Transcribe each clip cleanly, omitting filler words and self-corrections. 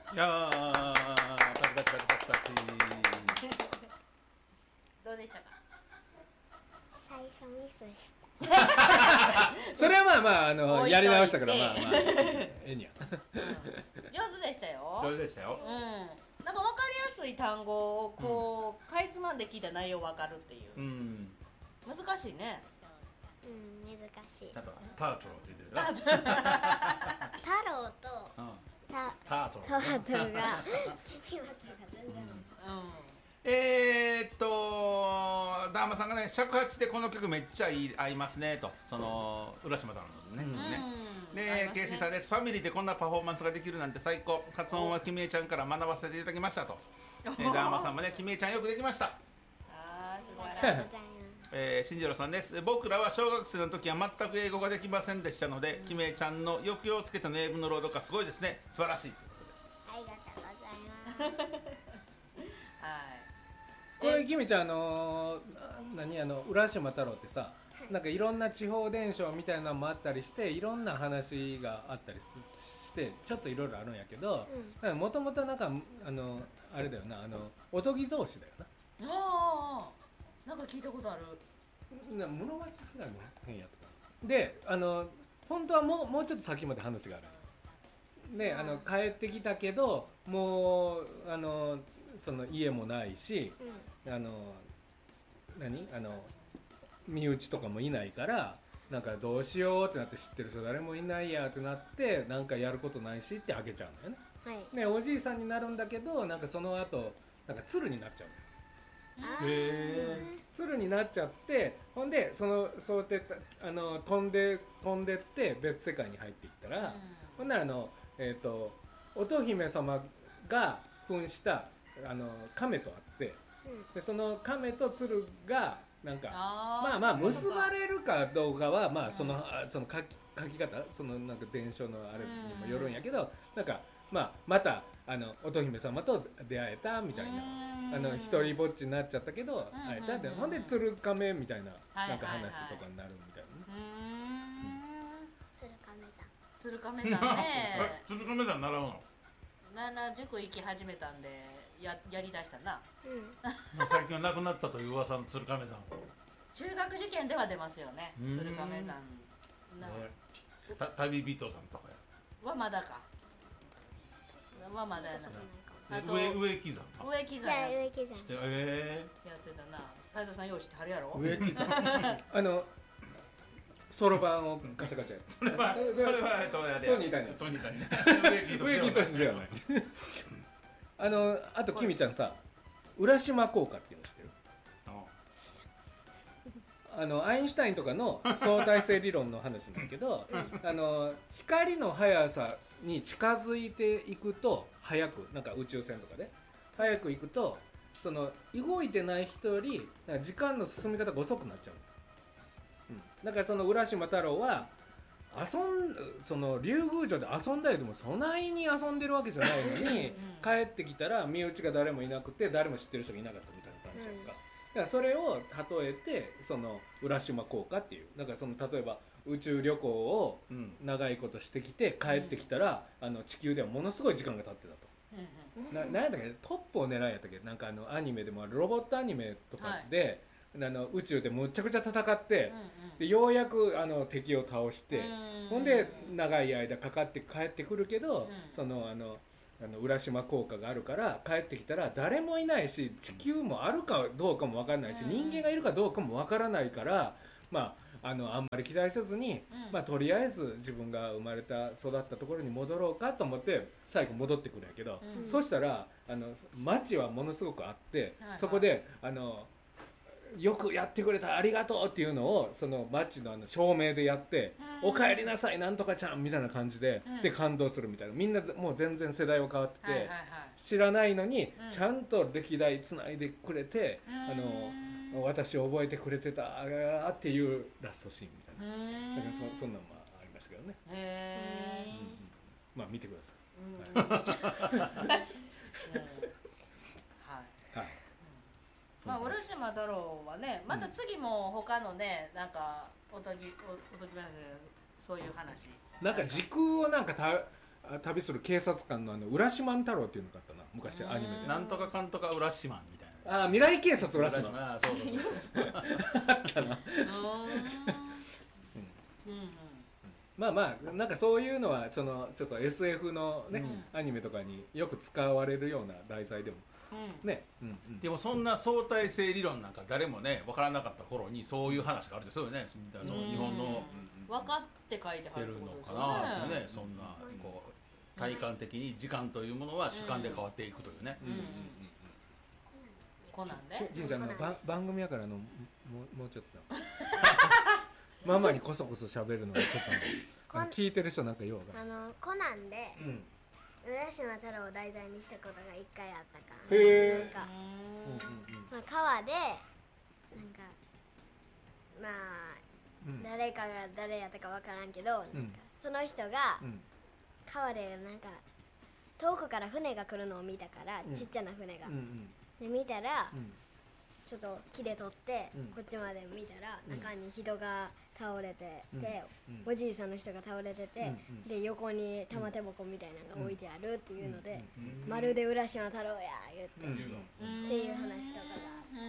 いやーパチパチパチパチパチどうでしたか？ 最初ミスした。 それはまあまあ置いといてやり直したからまあまあええにゃ上手でしたよ。 上手でしたよ。 なんか分かりやすい単語をこう、かいつまんで聞いた内容分かるっていう、難しいね。 難しい。 ちゃんとタートルって言ってるな。 太郎とタートルトマトが聞き分けが全然。 ダーマさんがね尺八でこの曲めっちゃ合いますねと、その浦島太郎のね。でケイシーさんです。ファミリーでこんなパフォーマンスができるなんて最高。発音はきみえちゃんから学ばせていただきましたと。ダーマさんもねきみえちゃんよくできました。 あー素晴ありがとうございます。 新次郎さんです。僕らは小学生の時は全く英語ができませんでしたので、きみえちゃんの抑揚をつけた英文の朗読がすごいですね。素晴らしい。 ありがとうございます。 はい。 これきみちゃん浦島太郎ってさ、なんかいろんな地方伝承みたいなのもあったりして、いろんな話があったりしてちょっといろいろあるんやけど、もともとなんかあれだよな、おとぎ草子だよな。 ああ、なんか聞いたことある。 室町時代の変やとかで、本当はもうちょっと先まで話がある。で帰ってきたけどもうその家もないし、身内とかもいないからなんかどうしようってなって、知ってる人誰もいないやってなって、なんかやることないしってあげちゃうんだよね。 はい。 でおじいさんになるんだけど、なんかその後なんか鶴になっちゃうんだよ。鶴になっちゃって、ほんでそうやって飛んでって別世界に入っていったら、ほんなら乙姫様が扮した亀と会って、でその亀と鶴がなんかまあ結ばれるかどうかはまあその書き方、そのなんか伝承のあれにもよるんやけど、なんかまた乙姫様と出会えたみたいな、一人ぼっちになっちゃったけど会えたって、ほんで鶴亀みたいななんか話とかになるみたいなね。 鶴亀さん。 鶴亀さんね。 鶴亀さん習うの？ 塾行き始めたんでやりだしたな。 最近は亡くなったという噂の鶴亀さん。 中学受験では出ますよね。鶴亀さん旅人さんとかはまだか。はまだやな。 植木山。 植木山。 やってたな。斉藤さん用意してはるやろ。 植木山。そろばんをカシャカシャ。それはトニー谷。植木年ではない。あときみちゃんさ、浦島効果っていうの知ってる？アインシュタインとかの相対性理論の話なんだけど、光の速さに近づいていくと速く、なんか宇宙船とかで速く行くと、その動いてない人より時間の進み方が遅くなっちゃう。だからその浦島太郎はその竜宮城で遊んだりでもそないに遊んでるわけじゃないのに帰ってきたら身内が誰もいなくて誰も知ってる人がいなかったみたいな感じやんか。だからそれを例えてその浦島効果っていう、だからその例えば宇宙旅行を長いことしてきて帰ってきたら、地球ではものすごい時間が経ってたと。なんやったっけ、トップを狙いやったっけ、なんかアニメでもあるロボットアニメとかで、宇宙でむちゃくちゃ戦って、でようやく敵を倒して、ほんで長い間かかって帰ってくるけど、その浦島効果があるから帰ってきたら誰もいないし、地球もあるかどうかも分からないし、人間がいるかどうかも分からないから、あんまり期待せずに、とりあえず自分が生まれた育ったところに戻ろうかと思って最後戻ってくるんやけど、そしたら街はものすごくあって、そこでよくやってくれたありがとうっていうのをその街の照明でやって、お帰りなさいなんとかちゃんみたいな感じで、で感動するみたいな、みんなもう全然世代は変わってて、知らないのにちゃんと歴代つないでくれて、私を覚えてくれてたっていうラストシーンみたいな、だからそんなんもありましたけどね。まあ見てください。はい。 浦島太郎はね、また次も他のね、なんかおとぎ話そういう話、 なんか時空をなんか旅する警察官の浦島太郎っていうのがあったな昔アニメで。 なんとかかんとか浦島みたいな。 未来警察浦島。 あ、そうあったな。まあまあなんかそういうのはそのちょっと SF のね、アニメとかによく使われるような題材でもね。 でもそんな相対性理論なんか誰もね分からなかった頃にそういう話があるんですよね。日本の分かって書いてはるのかなってね。そんなこう体感的に時間というものは主観で変わっていくというね。 コナンで銀ちゃんの番組やからもうちょっとママにこそこそ喋るのがちょっと聞いてる人なんかようがコナンで浦島太郎を題材にしたことが一回あったかへえ。 なんか川でなんかまあ誰かが誰やったかわからんけどなんかその人が川でなんか遠くから船が来るのを見たからちっちゃな船がで見たらちょっと木で取ってこっちまで見たら中に人が倒れてておじいさんの人が倒れててで横に玉手箱みたいなのが置いてあるっていうのでまるで浦島太郎や言ってっていう話とかが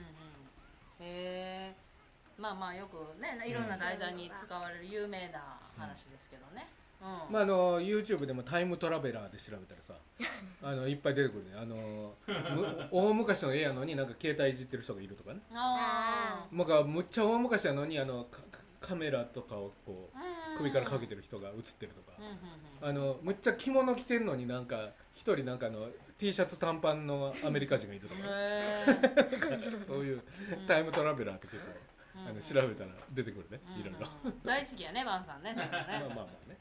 へえ。まあまあよくねいろんな題材に使われる有名な話ですけどね。 まあYouTube でもタイムトラベラーで調べたらさいっぱい出てくるね。大昔の絵やのになんか携帯いじってる人がいるとかね。なんかむっちゃ大昔やのにカメラとかをこう首からかけてる人が映ってるとかむっちゃ着物着てるのになんか一人なんかT シャツ短パンのアメリカ人がいるとかそういうタイムトラベラーって結構調べたら出てくるね。いろいろ大好きやねバンさんね。まあまあね。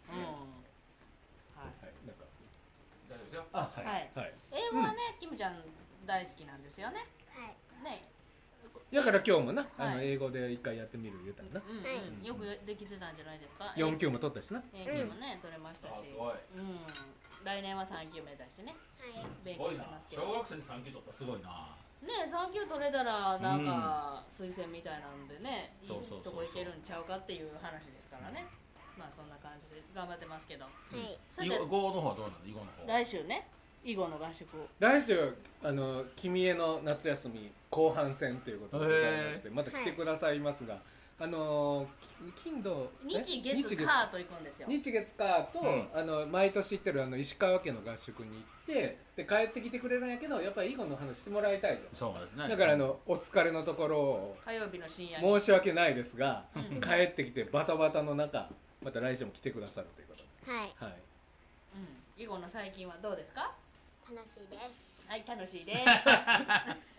なんか大丈夫ですよ。 英語はねキムちゃん大好きなんですよね。ね。 だから今日もな英語で一回やってみる言うたらな。 よくできてたんじゃないですか。 4級も取ったしな。 4級もね取れましたし。来年は3級目指してね。勉強しますけど。 小学生で3級取ったらすごいな。 ね、3級取れたらなんか推薦みたいなんでね、いいとこ行けるんちゃうかっていう話ですからね。まあそんな感じで頑張ってますけど。 囲碁の方はどうなの？囲碁の方。 来週ね、囲碁の合宿。 来週君への夏休み後半戦ということでございまして、また来てくださいますが、金土日月火と行くんですよ。 日月火と毎年行ってる石川家の合宿に行ってで帰ってきてくれるんやけどやっぱり囲碁の話してもらいたいじゃん。 そうですね。 だからお疲れのところを火曜日の深夜に申し訳ないですが帰ってきてバタバタの中また来週も来てくださるということで。はい。 囲碁の最近はどうですか？ 楽しいです。 はい、楽しいです。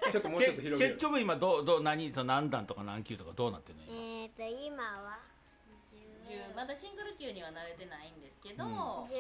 ちょっともうちょっと広げる。 結局今何段とか何級とかどうなってるの？ 今は 10まだシングル級には慣れてないんですけど、10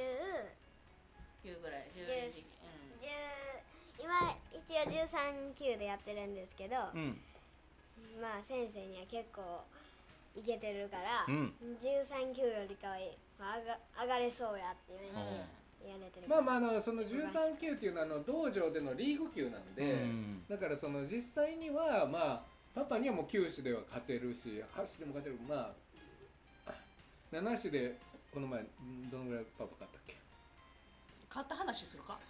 ぐらい、11、 今一応13級でやってるんですけど、まあ先生には結構いけてるから、13級よりかは上がれそうやってめっちゃ言われてる。 まあその13級っていうのは道場でのリーグ級なんで、だからその実際にはまあパパにはもう9種では勝てるし8種でも勝てる。まあ7種でこの前どのぐらいパパ勝ったっけ？ 勝った話するか？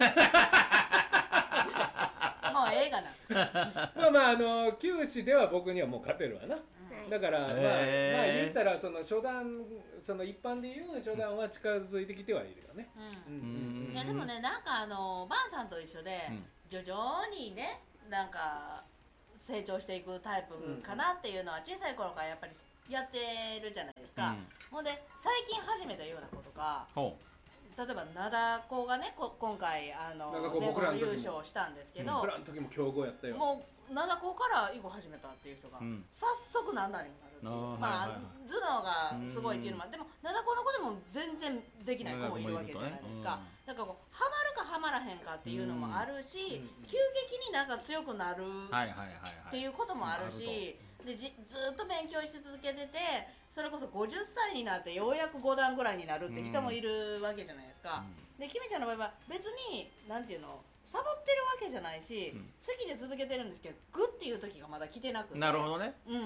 もうええがな。 まあ9種では僕にはもう勝てるわな。だからまあ言ったらその初段その一般でいう初段は近づいてきてはいるよね。 いやでもねなんかバンさんと一緒で徐々にねなんか成長していくタイプかなっていうのは小さい頃からやっぱりやってるじゃないですか。ほんで最近始めたようなことが例えば灘高がね今回全国優勝したんですけど、 僕らの時も強豪やったよ。 もう灘高から囲碁始めたっていう人が早速何段にもなるっていう、まあ頭脳がすごいっていうのもでも灘高の子でも全然できない子もいるわけじゃないですか。だからハマるかハマらへんかっていうのもあるし、急激になんか強くなるっていうこともあるし、でずっと勉強し続けててそれこそ50歳になってようやく5段ぐらいになるって人もいるわけじゃないですか。でキミちゃんの場合は別になんていうのサボってるわけじゃないし、好きで続けてるんですけどグッっていう時がまだ来てなくて。 なるほどね。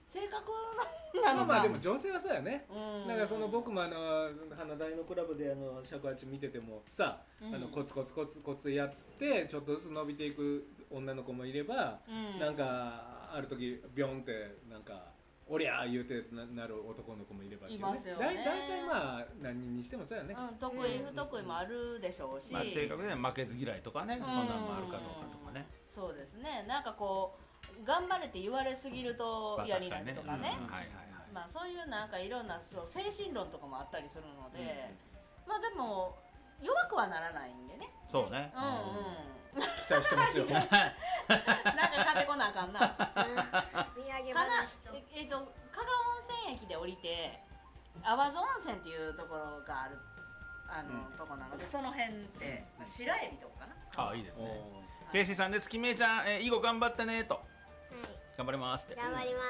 性格なのか。 まあでも女性はそうやね。 うんなんかその僕も花大のクラブで尺八見ててもさ、コツコツコツコツやってちょっとずつ伸びていく女の子もいれば、なんかある時ビョンってなんかおりゃー言うてなる男の子もいればっていうね。 いますよね。 大体まあ何人にしてもそうやね。 得意不得意もあるでしょうし。 まあ性格で負けず嫌いとかね、そんなんもあるかどうかとかね。 そうですね。なんかこう頑張れって言われすぎると嫌になるとかね。まあそういうなんかいろんな精神論とかもあったりするので、まあでも弱くはならないんでね。 そうね。 期待してますよ。 なんか買ってこなあかんな。 見上げ話と。 加賀温泉駅で降りて淡津温泉っていうところがあるとこなので、その辺って白エビとかかな。 あ、いいですね。ケイシーさんです。きめいちゃん、囲碁頑張ってねと。頑張りますって。 頑張ります。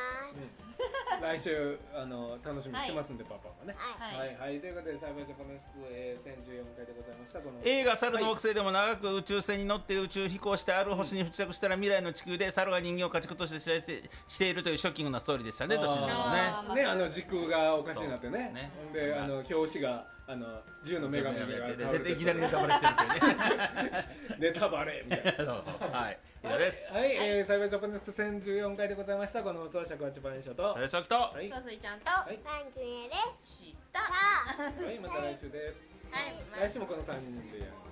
来週楽しみにしてますんで、パパがね。 はいということでサイバージャパネスク1014回でございました。この映画猿の惑星でも長く宇宙船に乗って宇宙飛行してある星に不時着したら未来の地球で猿が人間を家畜として支配しているというショッキングなストーリーでしたね。どっちでもね。 時空がおかしいなってね。ほんで表紙が銃の女神がいきなりネタバレしてるっていうね。 ネタバレみたいな。 はい。以上です。 はい、サイバージャパネスク1014回でございました。この放送は尺八番書と。 それしょきと。 そうすいちゃんと。 パンチュエです。 知った。 はい、また来週です。来週もこの3人でやる。